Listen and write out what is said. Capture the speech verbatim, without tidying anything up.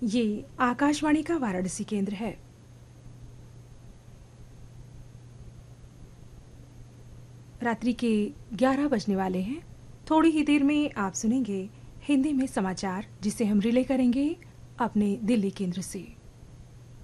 ये आकाशवाणी का वाराणसी केंद्र है। रात्रि के ग्यारह बजने वाले हैं। थोड़ी ही देर में आप सुनेंगे हिंदी में समाचार, जिसे हम रिले करेंगे अपने दिल्ली केंद्र से।